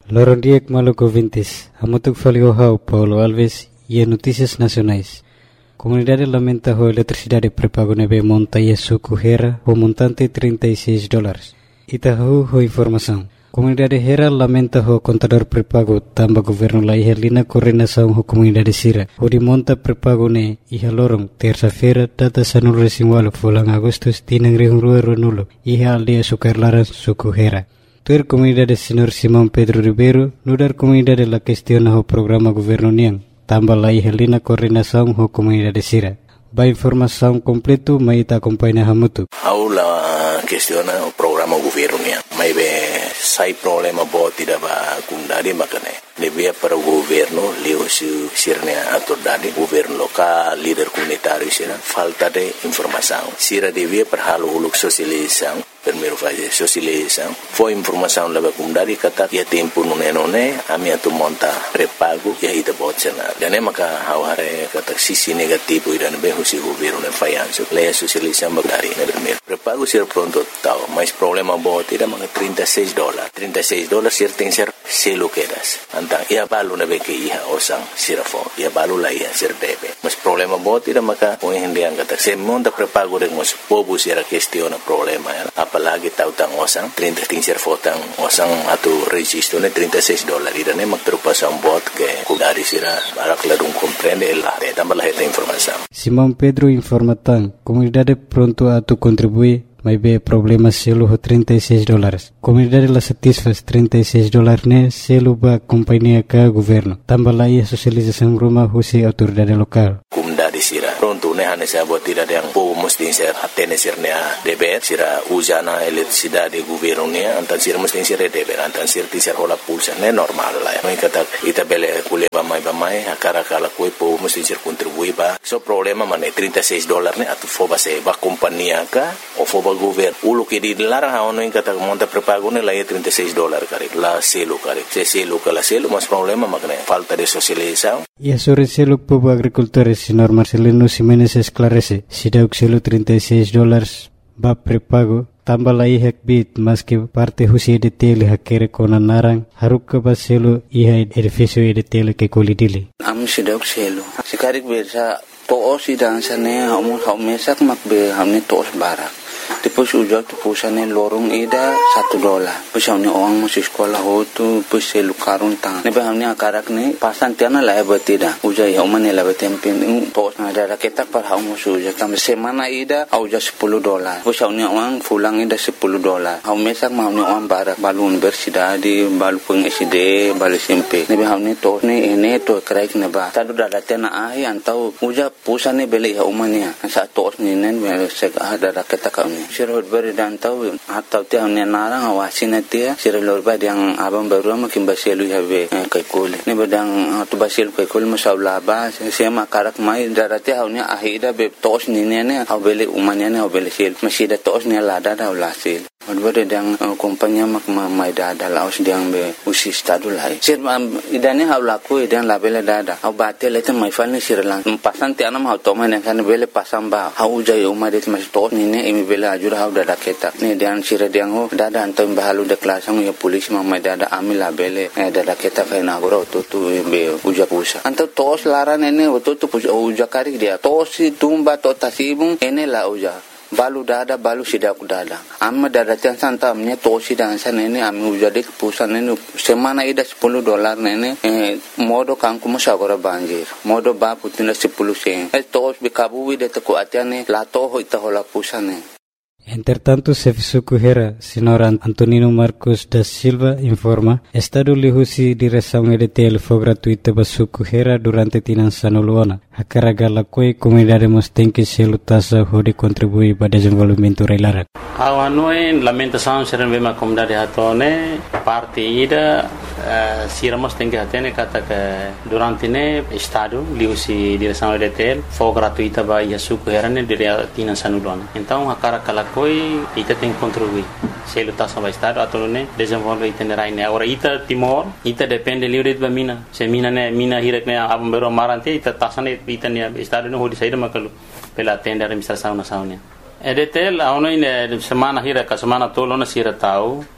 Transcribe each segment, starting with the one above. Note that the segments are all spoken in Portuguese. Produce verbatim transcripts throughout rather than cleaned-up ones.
Lorondiek Maluco Vintis, Amutuk Faliohau, Paulo Alves e Notícias Nacionais. Comunidade lamenta a eletricidade pré-pago nebe monta e suco Hera o montante trinta e seis dólares. Itahu ho informação. Comunidade Hera lamenta o contador pré-pago tamba governo la ihelina coordenação ho comunidade Sira. O de monta pré-pago ne iha lorong terça-feira data sanul resingualo fulang agustus tinang rihungrua ronulo iha aldea sukarlaran suco Hera. Tuer comunidade senhor Simão Pedro Ribeiro nudar comunidade la questiona o programa governo niang tamba la ihelina coordenação ho comunidade Sira. Ba informação completo mai ta acompanha hamutu. Aula questiona o programa governo niang. Mai be sai problema boti da ba kundari makane. Devia para o governo leo su sirne autoridade governo local líder comunitário sira falta de informação. Sira devia para halo uluk socialização. Primeiro fazer socialização. Foi informação lá para comunidade kata ia tempo no nenone a minha tu monta pré-pago e aí da botana. Dan maka haware kata sisi negativo ida be husi governo ne fayanso. Leia socialização bagari ne primeiro. Pré-pago sira pronto tal, mas problema bota ida maka trinta e seis dólares. trinta e seis dólares sira tem ser selo quedas. Antang ia balu na be ke iha osang sira fo. Ia balu la iha sir debe. Mas problema bota ida maka o hindi ang kata se monta pré-pago de mas povo sira questiona problema ya. Apalagi tautang osang trinta tingser fotang osang atau registro ne trinta e seis dólares ida ne magtrupasan bot ke kudari sira barak ladung comprende la de tambah la esta informação. Simão Pedro informatan comunidade pronto a tu contribuir mas be problema selo ho trinta e seis dólares. Comunidade la satisfaz trinta e seis dólares ne selo ba companhia ka governo. Tambah la ia socialização rumah husi autoridade lokal. Comunidade sira pronto ne hane sa bot ida yang po mesti ser atene sir ne deber sira usana eletricidade governo ne antan sira mesti sir deber antan sir tisir hola pulsa ne normal la. Mai kata ita bele kule ba mai ba mai akara kala koi po mesti sir contribui ba. So problema mane trinta e seis dólares ne atu fo ba se ba companhia ka o fo ba governo ulo que dilarang ha ono in kata monta pré-pago ne la trinta e seis dólares kare la selo kare se selo kala selo mas problema makne falta de socialização. E sobre selo povo agricultores senhor Marcelino Ximenes esclarece si dauk selo trinta e seis dólares ba pré-pago tambah la ihak bit mas que parte husi de tele hakere kona narang haruk ka ba selo iha edificio de tele ke kolidili am si dauk selo sikarik bersa to si dansane hamu hamesak makbe hamne tos barak. Depois ujak tu pusane lorong ida satu dolar. Depois hamne orang masih sekolah ho tu depois selu karun tang. Nebe hamne akarak ne pasan tiana la batida. Ujai hamane la batempin tos na ada ketak par hamu suja kam semana ida auja sepuluh dolar. Depois hamne orang pulang ida sepuluh dolar. Hamesak hamne orang barak balun bersidadi balu peng S D balu S M P. Nebe hamne tos ne ene to kraik neba. Tadu dada tiana ahi antau uja pusane beli ha umania. Sa tos ni nen sek ada ketak sira beri dan tahu atau tiang ni narang awasin dia sira lorba yang abang baru makin basilu habe kai kole ni badang tu basilu kai kole masalah ba sema karak mai darati haunya ahida be tos ni ne au beli umanya ne au beli sil masih da tos ni lada da ulasil Advare dang kompanya mak mai dada laos diang be usi stadu lai sir idane hau laku idan labele dada au batel eta mai falni sir lang pasan ti anam hau toma ne kan bele pasam ba hau jai umadet mas tos ni ne imi bele ajur hau dada keta ne diang sir diang ho dada antam bahalu de klasang ya polis mai dada ami labele dada keta kai na goro tu tu be uja pusa antam tos laran ene tu tu uja kari dia tos tumba to tasibung ene la uja balu dada balu sidak dada amma dada tiang santa amnya tosi dan sana ini ami ujade kepusan ini semana ida sepuluh dolar nene eh, modo kangku musagora banjir modo ba putina sepuluh sen eh tos bikabu wide teko atiane la toho ita hola pusane. Entretanto, Serviço Hera, senhor Antonino Marcos da Silva, informa, Estado lihusi direção E D T L foi gratuita para Suco Hera durante tinan sanoluana. A carga la coi comunidade mos tem que se lutasa hode contribuir para desenvolvimento relarak. Awan noi lamentação seren bema comunidade hatone parte ida uh, siramos tem que atene kata que durante ne Estado lihusi direção E D T L foi gratuita para Suco Hera ne dire tinan sanoluana. Então a carga la coi ita tem que contribuir se lutasa para Estado atau ne desenvolve itinerai ne agora ita Timor ita depende livre de mina se mina ne mina hirek ne abam bero marante ita tasane ita ne Estado no hodi saída makalu pela tenda administração nacional E D T L a ono ine semana hira ka semana tolo na sira tau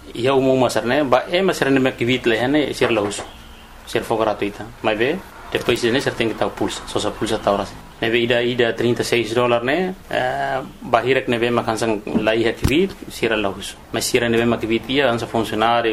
ia umum masar né ba é masar né que vit lá né ser lá uso ser for gratuita mas bem depois né você tem que estar pulsa só só pulsa tá hora né ida ida trinta e seis dólares né bahira que né bem makan sang lá ia que vit ser lá uso mas ser né bem mak vit ia ansa funcionário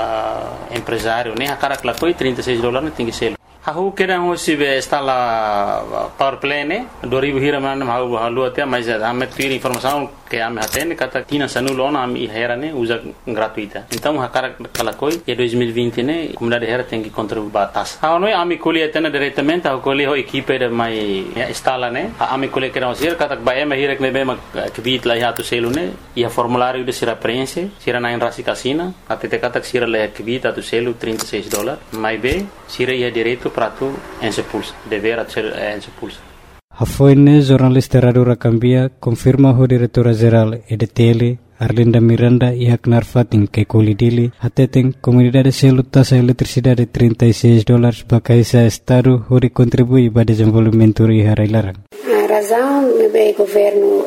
empresário né a cara que lá foi trinta e seis dólares tem que ser Aku kira hosi be instala power play ne dua ribu hira mana mau halu atia mas ame tiri informação que ame hatene kata tina sanulona ame hera ne usa gratuita então hakara kalakoi e dois mil e vinte ne comunidade hera tem que contribuir batas ha no ame colhe tena diretamente a colhe ho equipe de mai instala ne ame colhe kira hosi kata ba ame hira ne be ma kvit la hatu selu ne e formulário de sira prense sira na rasi casina até kata sira la kvit atu selu trinta e seis dólares mai be sira ia direito prato en se pulsa dever a ser en se pulsa Hafoine jornalista Radura Cambia confirma o diretora-geral E D T L Arlinda Miranda e Aknar Fatin que colidili atetem comunidade selo taxa eletricidade trinta e seis dólares para caisa estado onde contribui para desenvolvimento e harailarang. A razão do governo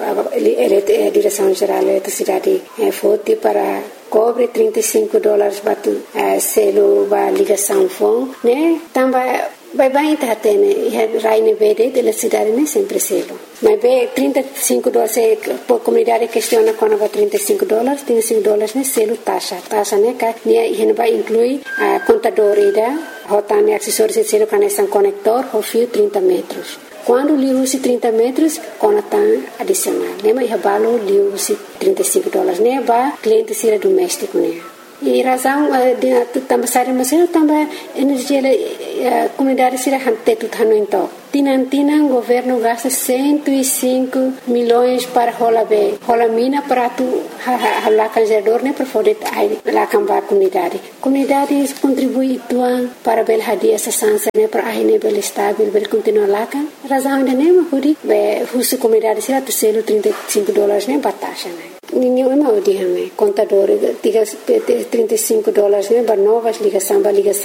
a direção geral da eletricidade é forte para cobre trinta e cinco dólares para selo para ligação fone, né? Também vai bem tá tendo e raine verde de eletricidade né sempre selo. Mas bem trinta e cinco dólares por comunidade questiona quando vai trinta e cinco dólares, trinta e cinco dólares né selo taxa, taxa né que né e vai incluir a contador ida, rotane acessórios de selo conexão conector, o fio trinta metros. Quando liu se trinta metros, conectam adicional. Lembra e abalo liu se trinta e cinco dólares né ba cliente sira doméstico né. E razão de também sair mas eu também energia a comunidade sira hante tudo hano então. Tinan tinan governo gasta cento e cinco milhões para rola be rola mina para tu hala canjador né para poder lá cambar comunidade. Comunidade contribui tuan para bel hadia sasansa né para aí né bel estável bel continuar lá kan. Razão de né mas hudi be husu comunidade sira tu selo trinta e cinco dólares né batasha né. Ninguém é mau dia né contador trinta e cinco dólares né para novas ligação para ligação